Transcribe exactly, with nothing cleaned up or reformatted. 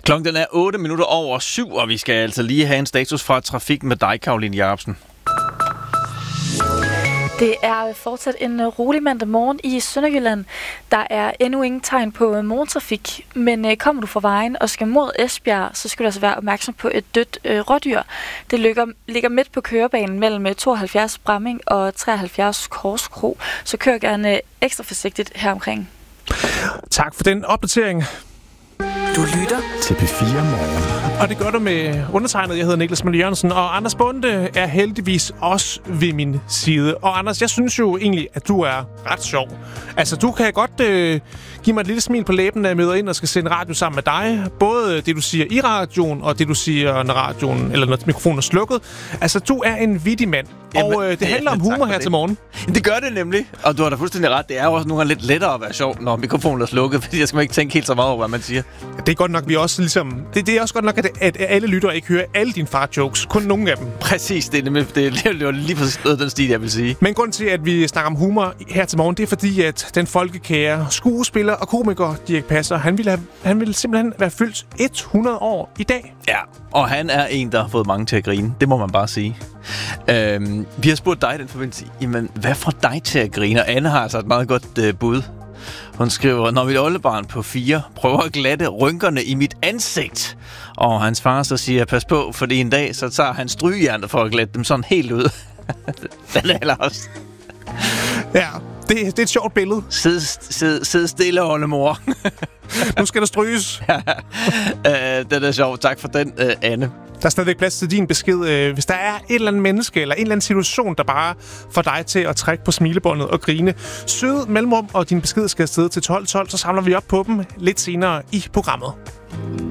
Klokken den er otte minutter over syv, og vi skal altså lige have en status fra trafik med dig, Caroline Jacobsen. Det er fortsat en rolig mandag morgen i Sønderjylland. Der er endnu ingen tegn på morgentrafik, men kommer du fra vejen og skal mod Esbjerg, så skal du altså være opmærksom på et dødt øh, rådyr. Det ligger, ligger midt på kørebanen mellem tooghalvfjerds Bramming og treoghalvfjerds Korskro, så kør gerne ekstra forsigtigt heromkring. Tak for den opdatering. Du lytter til P fire Morgen. Og det gør du med undertegnet. Jeg hedder Niklas Møller Jørgensen, og Anders Bonde er heldigvis også ved min side. Og Anders, jeg synes jo egentlig, at du er ret sjov. Altså, du kan godt øh, give mig et lille smil på læben, når jeg møder ind og skal sende radio sammen med dig. Både det, du siger i radioen, og det, du siger, når radioen eller når mikrofonen er slukket. Altså, du er en vittig mand. Jamen, og øh, det handler ja, om humor her det. til morgen. Det gør det nemlig. Og du har da fuldstændig ret. Det er jo også nogle gange lidt lettere at være sjov, når mikrofonen er slukket. Fordi jeg skal ikke tænke helt så meget over, hvad man siger. Det er godt nok, vi også ligesom... Det, det er også godt nok, at, at alle lyttere ikke hører alle dine far-jokes. Kun nogle af dem. Præcis. Det er, nemlig, det er, det er lige præcis den stil, jeg vil sige. Men grund til, at vi snakker om humor her til morgen, det er fordi, at den folkekære skuespiller og komiker Dirch Passer, han ville, have, han ville simpelthen være fyldt hundrede år i dag. Ja, og han er en, der har fået mange til at grine. Det må man bare sige. Øhm, vi har spurgt dig i den forbindelse, jamen, hvad får dig til at grine? Og Anne har altså et meget godt øh, bud. Hun skriver, når mit oldebarn på fire prøver at glatte rynkerne i mit ansigt. Og hans far så siger, pas på, fordi en dag så tager han strygejernet for at glatte dem sådan helt ud. Den er heller også. Ja, det, det er et sjovt billede. Sid, sid, sid stille, oldemor. Nu skal der stryges. Ja, øh, det er sjovt. Tak for den, øh, Anne. Der er stadigvæk plads til din besked. Hvis der er et eller andet menneske eller en eller anden situation, der bare får dig til at trække på smilebåndet og grine, sød mellemrum, og din besked skal afsted til tolv tolv, så samler vi op på dem lidt senere i programmet.